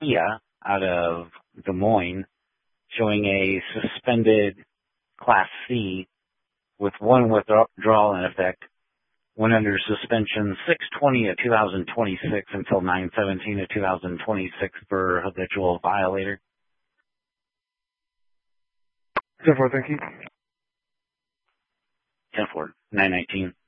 Garcia out of Des Moines, showing a suspended Class C with one withdrawal in effect. Went under suspension 6/20 of 2026 until 9/17 of 2026 for habitual violator. 10-4, thank you. 10-4, 9/19.